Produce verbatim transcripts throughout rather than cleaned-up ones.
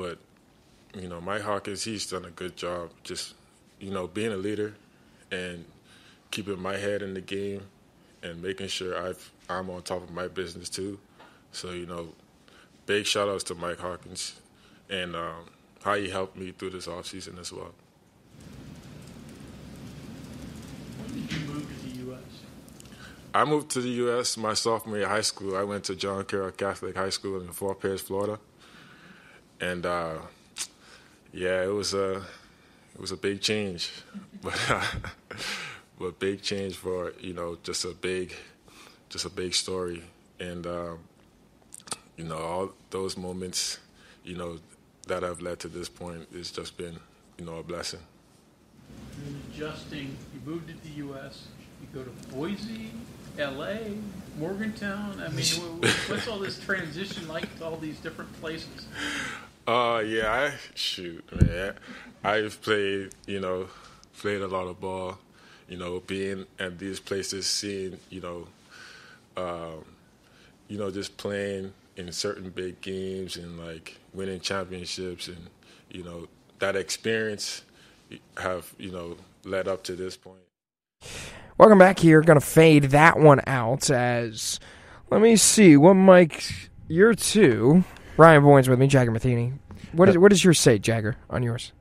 but, you know, Mike Hawkins, he's done a good job just, you know, being a leader and keeping my head in the game and making sure I've, I'm on top of my business too. So, you know, big shout-outs to Mike Hawkins and um, how he helped me through this offseason as well. When did you move to the U S? I moved to the U S my sophomore year of high school. I went to John Carroll Catholic High School in Fort Pierce, Florida. And, uh, yeah, it was a, it was a big change. But, uh, but big change for, you know, just a big, just a big story. And, um, you know, all those moments, you know, that have led to this point, it's just been, you know, a blessing. You're adjusting, you moved to the U S, you go to Boise, L A, Morgantown. I mean, what's all this transition like to all these different places? Uh, yeah, I, shoot, man. I've played, you know, played a lot of ball, you know, being at these places, seeing, you know, um, you know, just playing in certain big games and, like, winning championships and, you know, that experience have, you know, led up to this point. Welcome back here. Going to fade that one out as, let me see, what mic, you're two. Ryan Boyne's with me, Jagger Matheny. What is, what does yours say, Jagger, on yours?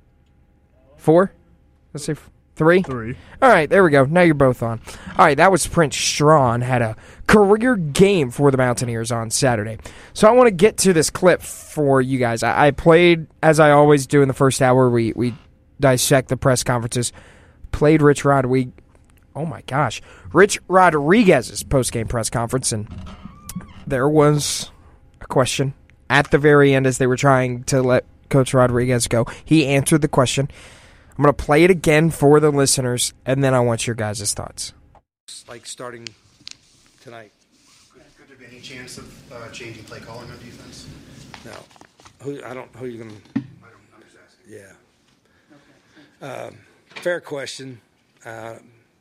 Four? Let's say f- three? Three. All right, there we go. Now you're both on. All right, that was Prince Strawn. Had a career game for the Mountaineers on Saturday. So I want to get to this clip for you guys. I, I played, as I always do in the first hour, we, we dissect the press conferences. Played Rich Rodriguez. Oh, my gosh. Rich Rodriguez's post-game press conference, and there was a question at the very end as they were trying to let Coach Rodriguez go. He answered the question. I'm going to play it again for the listeners, and then I want your guys' thoughts. Like starting tonight. Could, could there be any chance of uh, changing play calling on defense? No. Who I don't. Who are you going to? I don't. I'm just asking. Yeah. Um, fair question. Uh,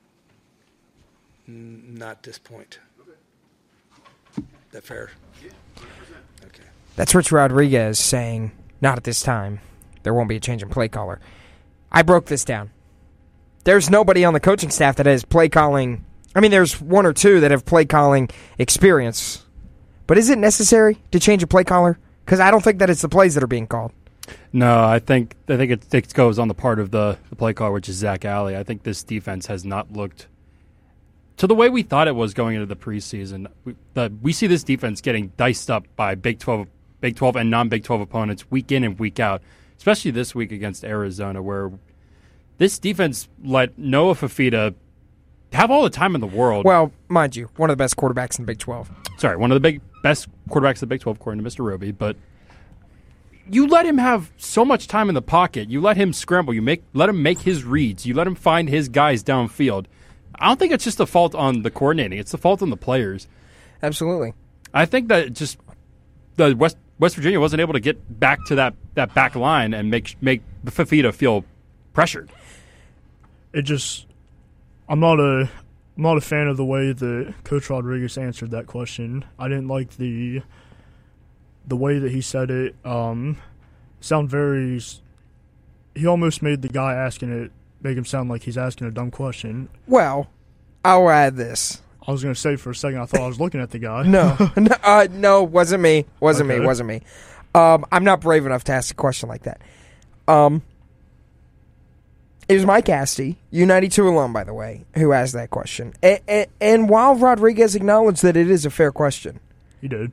n- not at this point. Okay. That fair? Yeah. one hundred percent. Okay. That's Rich Rodriguez saying, not at this time. There won't be a change in play caller. I broke this down. There's nobody on the coaching staff that has play calling. I mean, there's one or two that have play calling experience. But is it necessary to change a play caller? Because I don't think that it's the plays that are being called. No, I think I think it, it goes on the part of the, the play caller, which is Zach Alley. I think this defense has not looked to the way we thought it was going into the preseason. We, the, we see this defense getting diced up by Big twelve, Big twelve and non-Big twelve opponents week in and week out, especially this week against Arizona, where this defense let Noah Fifita have all the time in the world. Well, mind you, one of the best quarterbacks in the Big twelve. Sorry, one of the big best quarterbacks in the Big twelve, according to Mister Roby, but you let him have so much time in the pocket. You let him scramble. You make let him make his reads. You let him find his guys downfield. I don't think it's just the fault on the coordinating. It's the fault on the players. Absolutely. I think that just the West West Virginia wasn't able to get back to that, that back line and make make Fifita feel pressured. It just, I'm not a, I'm not a fan of the way that Coach Rodriguez answered that question. I didn't like the, the way that he said it. Um, sound very, he almost made the guy asking it make him sound like he's asking a dumb question. Well, I'll add this. I was going to say for a second I thought I was looking at the guy. No, no, uh, no, wasn't me. Wasn't Okay. me. Wasn't me. Um, I'm not brave enough to ask a question like that. Um, it was Mike Asti, U ninety-two alum, by the way, who asked that question. And, and, and while Rodriguez acknowledged that it is a fair question, He did.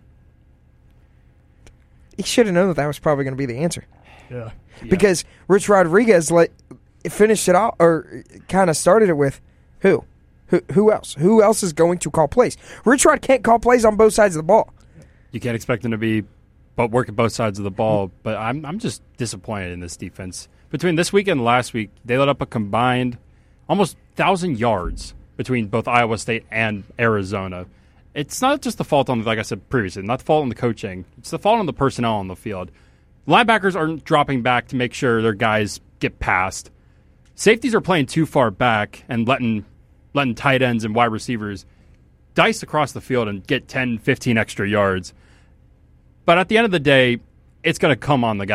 he should have known that that was probably going to be the answer. Yeah. Because Rich Rodriguez let, finished it off, or kind of started it with, who? Who who else? Who else is going to call plays? Rich Rod can't call plays on both sides of the ball. You can't expect them to be but working both sides of the ball, but I'm I'm just disappointed in this defense. Between this week and last week, they let up a combined almost one thousand yards between both Iowa State and Arizona. It's not just the fault on, like I said previously, not the fault on the coaching. It's the fault on the personnel on the field. Linebackers aren't dropping back to make sure their guys get past. Safeties are playing too far back and letting letting tight ends and wide receivers dice across the field and get ten, fifteen extra yards. But at the end of the day, it's going to come on the guy.